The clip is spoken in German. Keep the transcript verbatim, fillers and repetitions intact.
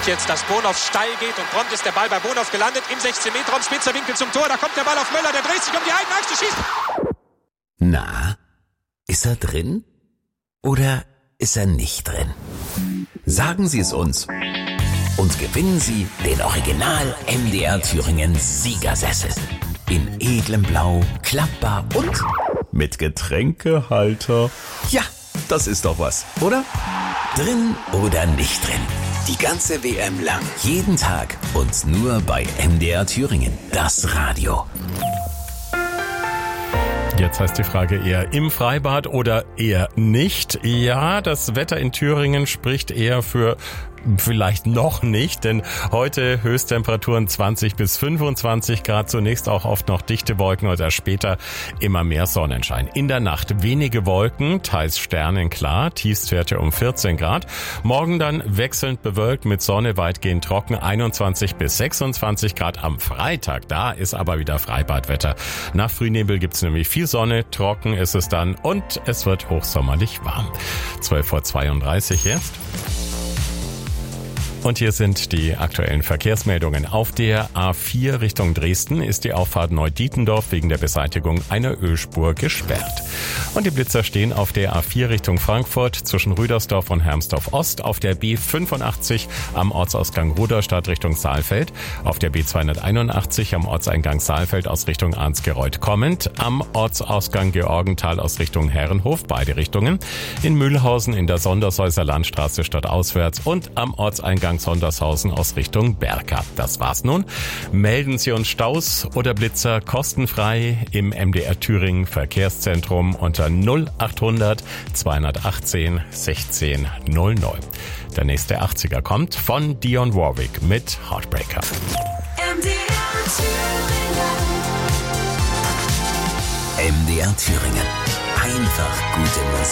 jetzt, dass Bonhoff steil geht und prompt ist der Ball bei Bonhoff gelandet. Im sechzehn Meter Raum, spitzer Winkel zum Tor. Da kommt der Ball auf Möller, der dreht sich um die eigene Achse, schießt. Na, ist er drin? Oder ist er nicht drin? Sagen Sie es uns. Und gewinnen Sie den Original M D R Thüringen Siegersessel. In edlem Blau, klappbar und mit Getränkehalter. Ja, das ist doch was, oder? Drin oder nicht drin? Die ganze W M lang. Jeden Tag und nur bei M D R Thüringen. Das Radio. Jetzt heißt die Frage eher im Freibad oder eher nicht. Ja, das Wetter in Thüringen spricht eher für vielleicht noch nicht, denn heute Höchsttemperaturen zwanzig bis fünfundzwanzig Grad, zunächst auch oft noch dichte Wolken oder später immer mehr Sonnenschein. In der Nacht wenige Wolken, teils sternenklar, Tiefstwerte um vierzehn Grad. Morgen dann wechselnd bewölkt mit Sonne, weitgehend trocken, einundzwanzig bis sechsundzwanzig Grad. Am Freitag, da ist aber wieder Freibadwetter. Nach Frühnebel gibt's nämlich viel Sonne, trocken ist es dann und es wird hochsommerlich warm. zwölf Uhr zweiunddreißig jetzt. Und hier sind die aktuellen Verkehrsmeldungen. Auf der A vier Richtung Dresden ist die Auffahrt Neudietendorf wegen der Beseitigung einer Ölspur gesperrt. Und die Blitzer stehen auf der A vier Richtung Frankfurt zwischen Rüdersdorf und Hermsdorf Ost, auf der B fünfundachtzig am Ortsausgang Rudolstadt Richtung Saalfeld, auf der B zweihunderteinundachtzig am Ortseingang Saalfeld aus Richtung Arnsgereuth kommend, am Ortsausgang Georgenthal aus Richtung Herrenhof, beide Richtungen, in Mühlhausen in der Sondershäuser Landstraße stadtauswärts und am Ortseingang Sondershausen aus Richtung Berka. Das war's nun. Melden Sie uns Staus oder Blitzer kostenfrei im M D R Thüringen Verkehrszentrum unter null achthundert zweihundertachtzehn sechzehn null null. Der nächste achtziger kommt von Dionne Warwick mit Heartbreaker. M D R Thüringen. M D R Thüringen. Einfach gute Musik.